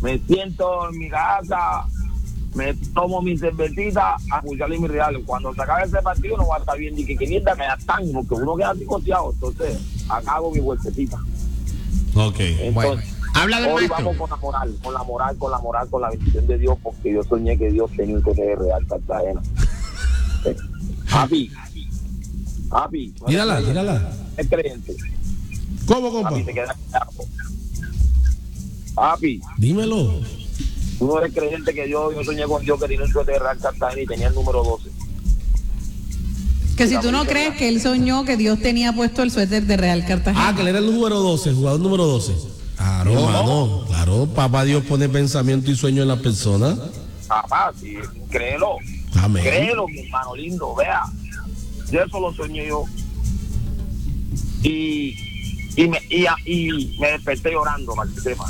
me siento en mi casa, me tomo mi cervecita a pulsarle mi real. Cuando se acabe ese partido no va a estar bien ni que mierda me dan, porque uno queda así costeado. Entonces, acabo mi vueltecita. Ok. Entonces, bueno. Habla del hoy maestro. vamos con la bendición de Dios, porque yo soñé que Dios tenía un toque de Real Cartagena. Papi. Tírala. Es creyente. ¿Cómo, compa? Papi, te quedas claro. Papi, Dímelo. tú no eres creyente que yo soñé con Dios que tenía un suéter de Real Cartagena y tenía el número 12. Que si tú no crees que él soñó que Dios tenía puesto el suéter de Real Cartagena. Ah, que él era el número 12, el jugador número 12. Claro, hermano. Claro, papá Dios pone pensamiento y sueño en la persona. Papá, sí, créelo. Amén. Créelo, mi hermano lindo, vea. Yo eso lo soñé yo. Y me desperté llorando, para que sepa.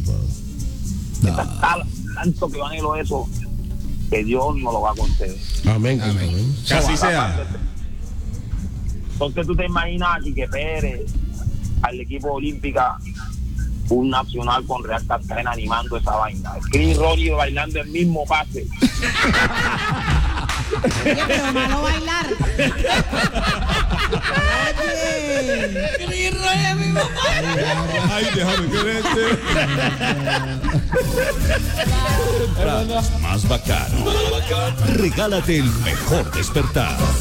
Tanto que anhelo eso, que Dios no lo va a conceder. Amén. Que así sea. Entonces tú te imaginas a Quique Pérez, al equipo olímpica, un nacional con Real Cartagena animando esa vaina. Chris Rory bailando el mismo pase. Oye, pero malo bailar. Oye, Ay, déjame quererte. Más bacano. Regálate el mejor despertar.